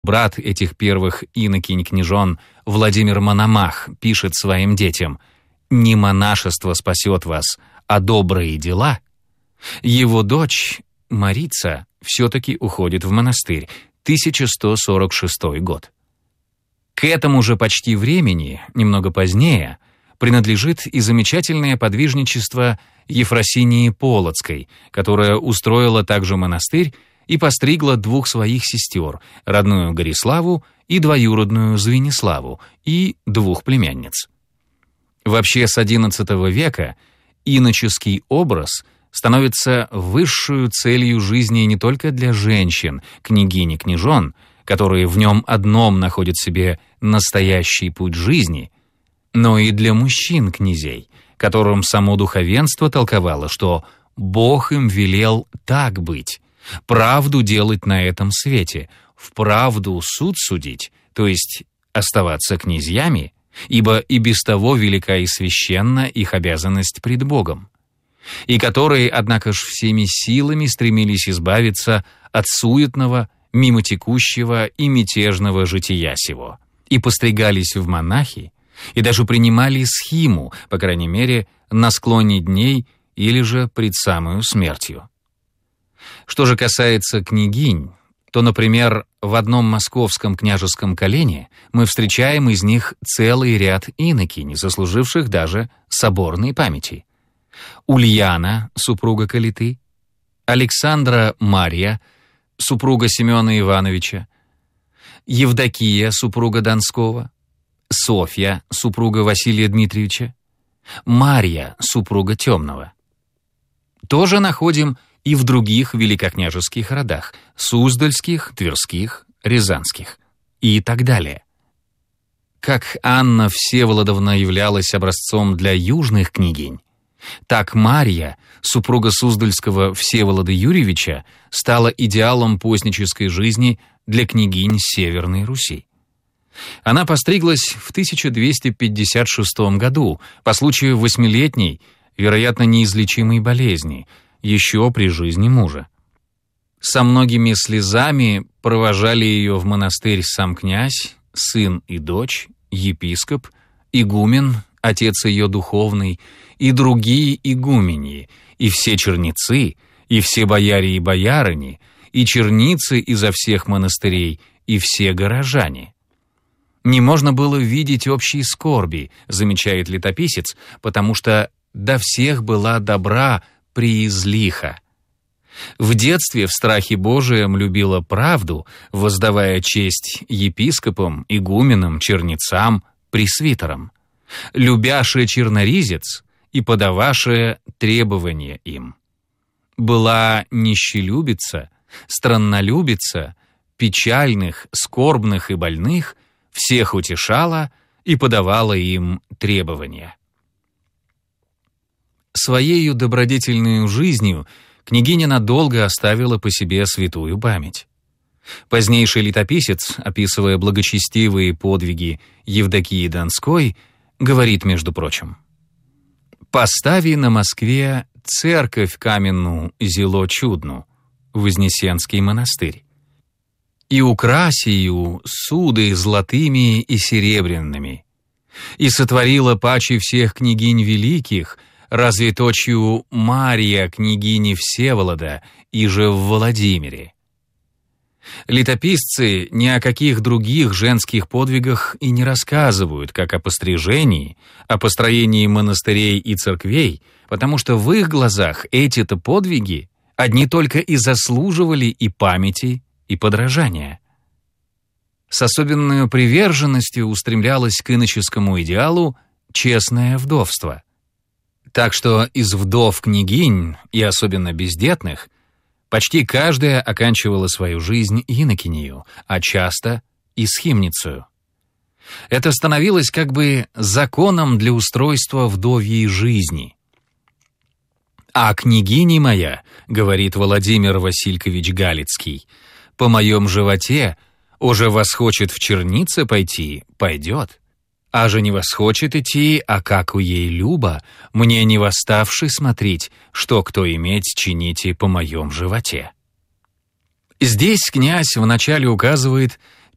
Брат этих первых инокинь-княжон Владимир Мономах пишет своим детям: «Не монашество спасет вас, а добрые дела». Его дочь Марица все-таки уходит в монастырь, 1146 год. К этому же почти времени, немного позднее, принадлежит и замечательное подвижничество Ефросинии Полоцкой, которая устроила также монастырь и постригла двух своих сестер, родную Гориславу и двоюродную Звениславу, и двух племянниц. Вообще с XI века иноческий образ становится высшую целью жизни не только для женщин, княгинь и княжон, которые в нем одном находят себе настоящий путь жизни, но и для мужчин-князей, которым само духовенство толковало, что Бог им велел так быть, правду делать на этом свете, вправду суд судить, то есть оставаться князьями, ибо и без того велика и священна их обязанность пред Богом, и которые, однако ж, всеми силами стремились избавиться от суетного, мимо текущего и мятежного жития сего, и постригались в монахи, и даже принимали схиму, по крайней мере, на склоне дней или же пред самою смертью. Что же касается княгинь, то, например, в одном московском княжеском колене мы встречаем из них целый ряд инокинь, заслуживших даже соборной памяти. Ульяна, супруга Калиты, Александра Марья, супруга Семена Ивановича, Евдокия, супруга Донского, Софья, супруга Василия Дмитриевича, Марья, супруга Темного. Тоже находим и в других великокняжеских родах – Суздальских, Тверских, Рязанских и так далее. Как Анна Всеволодовна являлась образцом для южных княгинь, так Марья, супруга Суздальского Всеволода Юрьевича, стала идеалом постнической жизни для княгинь Северной Руси. Она постриглась в 1256 году по случаю 8-летней, вероятно, неизлечимой болезни, еще при жизни мужа. Со многими слезами провожали ее в монастырь сам князь, сын и дочь, епископ, игумен, отец ее духовный, и другие игуменьи, и все черницы, и все бояре и боярыни, и черницы изо всех монастырей, и все горожане. Не можно было видеть общей скорби, замечает летописец, потому что до всех была добра преизлиха. В детстве в страхе Божием любила правду, воздавая честь епископам, игуменам, черницам, пресвитерам, любяше черноризец и подаваше требования им. Была нищелюбица, страннолюбица, печальных, скорбных и больных, всех утешала и подавала им требования. Своею добродетельную жизнью княгиня надолго оставила по себе святую память. Позднейший летописец, описывая благочестивые подвиги Евдокии Донской, говорит, между прочим: «Постави на Москве церковь каменную зело чудну, Вознесенский монастырь, и украси ее суды золотыми и серебряными, и сотворила паче всех княгинь великих, разве точью Мария, княгини Всеволода, и же в Владимире». Летописцы ни о каких других женских подвигах и не рассказывают, как о пострижении, о построении монастырей и церквей, потому что в их глазах эти-то подвиги одни только и заслуживали и памяти, и подражания. С особенной приверженностью устремлялось к иноческому идеалу честное вдовство. Так что из вдов-княгинь, и особенно бездетных, почти каждая оканчивала свою жизнь инокинею, а часто и схимницею. Это становилось как бы законом для устройства вдовьей жизни. «А княгиня моя, — говорит Владимир Василькович Галицкий, — по моем животе уже восхочет в чернице пойти, пойдет. А же не восхочет идти, а как у ей любо, мне не восставши смотреть, что кто иметь чините по моем животе». Здесь князь вначале указывает